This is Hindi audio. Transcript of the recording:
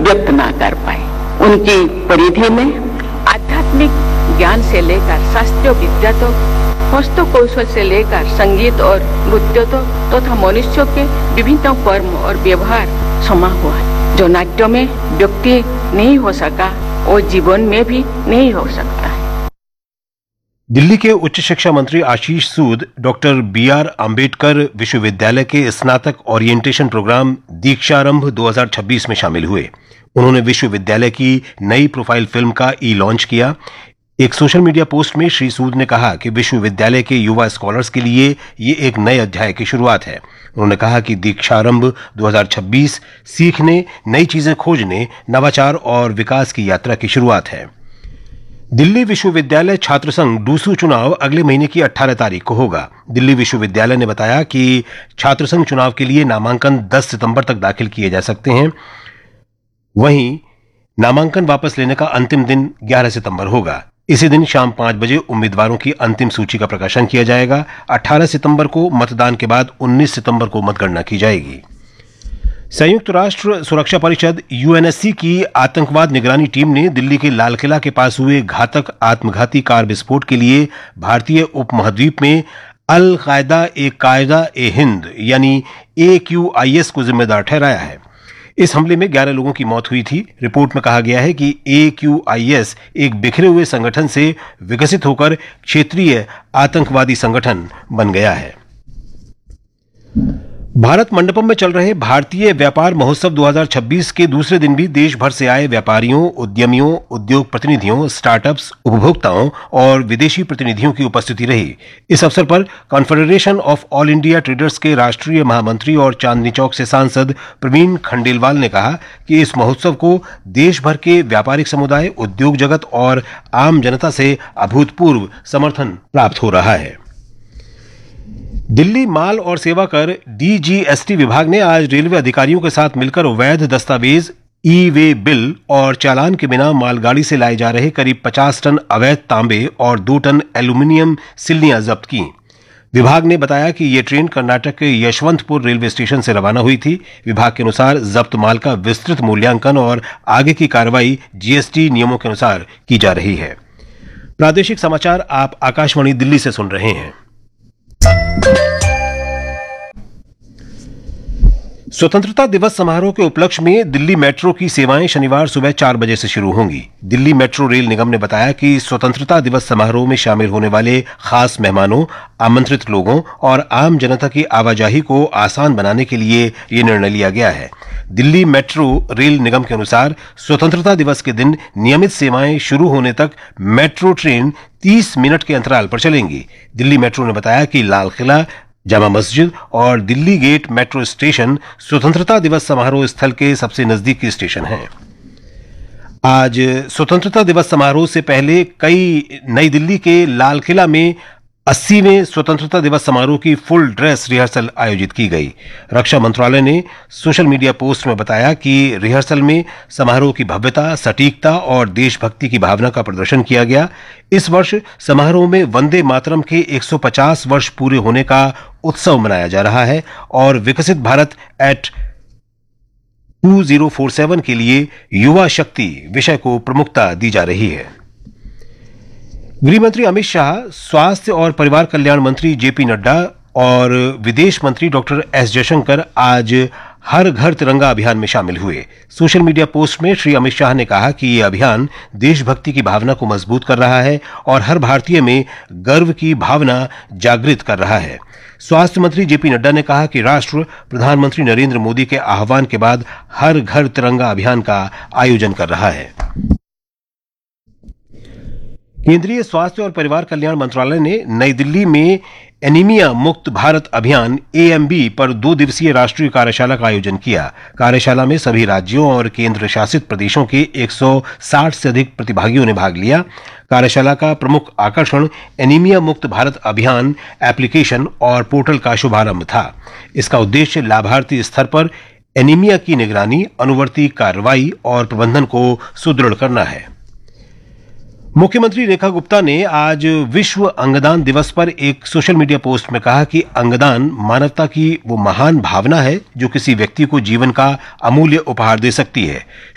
व्यक्त ना कर पाए। उनकी परिधि में आध्यात्मिक ज्ञान से लेकर शास्त्रीय विद्या तो, हस्तकौशल से लेकर संगीत और नृत्य तो तथा मनुष्य के विभिन्न कर्म और व्यवहार समा हुआ है। जो नाट्य में व्यक्ति नहीं हो सका वो जीवन में भी नहीं हो सकता है। दिल्ली के उच्च शिक्षा मंत्री आशीष सूद डॉक्टर बी.आर. अंबेडकर विश्वविद्यालय के स्नातक ओरिएंटेशन प्रोग्राम दीक्षारंभ 2026 में शामिल हुए। उन्होंने विश्वविद्यालय की नई प्रोफाइल फिल्म का लॉन्च किया। एक सोशल मीडिया पोस्ट में श्री सूद ने कहा कि विश्वविद्यालय के युवा स्कॉलर्स के लिए ये एक नए अध्याय की शुरुआत है। उन्होंने कहा कि दीक्षारंभ 2026 सीखने, नई चीजें खोजने, नवाचार और विकास की यात्रा की शुरुआत है। दिल्ली विश्वविद्यालय छात्र संघ डूसू चुनाव अगले महीने की 18 तारीख को होगा। दिल्ली विश्वविद्यालय ने बताया कि छात्र संघ चुनाव के लिए नामांकन 10 सितंबर तक दाखिल किए जा सकते हैं। वहीं नामांकन वापस लेने का अंतिम दिन 11 सितंबर होगा। इसी दिन शाम 5 बजे उम्मीदवारों की अंतिम सूची का प्रकाशन किया जाएगा। 18 सितंबर को मतदान के बाद 19 सितंबर को मतगणना की जाएगी। संयुक्त राष्ट्र सुरक्षा परिषद यूएनएससी की आतंकवाद निगरानी टीम ने दिल्ली के लाल किला के पास हुए घातक आत्मघाती कार विस्फोट के लिए भारतीय उपमहाद्वीप में अल कायदा ए हिंद यानी AQIS को जिम्मेदार ठहराया है। इस हमले में 11 लोगों की मौत हुई थी। रिपोर्ट में कहा गया है कि AQIS एक बिखरे हुए संगठन से विकसित होकर क्षेत्रीय आतंकवादी संगठन बन गया है। भारत मंडपम में चल रहे भारतीय व्यापार महोत्सव 2026 के दूसरे दिन भी देश भर से आए व्यापारियों, उद्यमियों, उद्योग प्रतिनिधियों, स्टार्टअप्स, उपभोक्ताओं और विदेशी प्रतिनिधियों की उपस्थिति रही। इस अवसर पर confederation of all India traders के राष्ट्रीय महामंत्री और चांदनी चौक से सांसद प्रवीण खंडेलवाल ने कहा कि इस महोत्सव को देश भर के व्यापारिक समुदाय, उद्योग जगत और आम जनता से अभूतपूर्व समर्थन प्राप्त हो रहा है। दिल्ली माल और सेवा कर DGST विभाग ने आज रेलवे अधिकारियों के साथ मिलकर वैध दस्तावेज, ई-वे बिल और चालान के बिना मालगाड़ी से लाए जा रहे करीब 50 टन अवैध तांबे और 2 टन एल्यूमिनियम सिल्लियां जब्त की। विभाग ने बताया कि ये ट्रेन कर्नाटक के यशवंतपुर रेलवे स्टेशन से रवाना हुई थी। विभाग के अनुसार जब्त माल का विस्तृत मूल्यांकन और आगे की कार्रवाई GST नियमों के अनुसार की जा रही है। प्रादेशिक समाचार आप आकाशवाणी दिल्ली से सुन रहे हैं। स्वतंत्रता दिवस समारोह के उपलक्ष्य में दिल्ली मेट्रो की सेवाएं शनिवार सुबह 4 बजे से शुरू होंगी। दिल्ली मेट्रो रेल निगम ने बताया कि स्वतंत्रता दिवस समारोह में शामिल होने वाले खास मेहमानों, आमंत्रित लोगों और आम जनता की आवाजाही को आसान बनाने के लिए यह निर्णय लिया गया है। दिल्ली मेट्रो रेल निगम के अनुसार स्वतंत्रता दिवस के दिन नियमित सेवाएं शुरू होने तक मेट्रो ट्रेन 30 मिनट के अंतराल पर चलेंगी। दिल्ली मेट्रो ने बताया कि लाल किला, जामा मस्जिद और दिल्ली गेट मेट्रो स्टेशन स्वतंत्रता दिवस समारोह स्थल के सबसे नजदीकी स्टेशन हैं। आज स्वतंत्रता दिवस समारोह से पहले नई दिल्ली के लाल किला में 80वें स्वतंत्रता दिवस समारोह की फुल ड्रेस रिहर्सल आयोजित की गई। रक्षा मंत्रालय ने सोशल मीडिया पोस्ट में बताया कि रिहर्सल में समारोह की भव्यता, सटीकता और देशभक्ति की भावना का प्रदर्शन किया गया। इस वर्ष समारोह में वंदे मातरम के 150 वर्ष पूरे होने का उत्सव मनाया जा रहा है और विकसित भारत एट 2047 के लिए युवा शक्ति विषय को प्रमुखता दी जा रही है। गृह मंत्री अमित शाह, स्वास्थ्य और परिवार कल्याण मंत्री JP नड्डा और विदेश मंत्री डॉक्टर S जयशंकर आज हर घर तिरंगा अभियान में शामिल हुए। सोशल मीडिया पोस्ट में श्री अमित शाह ने कहा कि यह अभियान देशभक्ति की भावना को मजबूत कर रहा है और हर भारतीय में गर्व की भावना जागृत कर रहा है। स्वास्थ्य मंत्री JP नड्डा ने कहा कि राष्ट्र प्रधानमंत्री नरेंद्र मोदी के आह्वान के बाद हर घर तिरंगा अभियान का आयोजन कर रहा है। केंद्रीय स्वास्थ्य और परिवार कल्याण मंत्रालय ने नई दिल्ली में एनीमिया मुक्त भारत अभियान AMB पर 2 दिवसीय राष्ट्रीय कार्यशाला का आयोजन किया। कार्यशाला में सभी राज्यों और केंद्र शासित प्रदेशों के 160 से अधिक प्रतिभागियों ने भाग लिया। कार्यशाला का प्रमुख आकर्षण एनीमिया मुक्त भारत अभियान एप्लीकेशन और पोर्टल का शुभारंभ था। इसका उद्देश्य लाभार्थी स्तर पर एनीमिया की निगरानी, अनुवर्ती कार्रवाई और प्रबंधन को सुदृढ़ करना है। मुख्यमंत्री रेखा गुप्ता ने आज विश्व अंगदान दिवस पर एक सोशल मीडिया पोस्ट में कहा कि अंगदान मानवता की वो महान भावना है जो किसी व्यक्ति को जीवन का अमूल्य उपहार दे सकती है।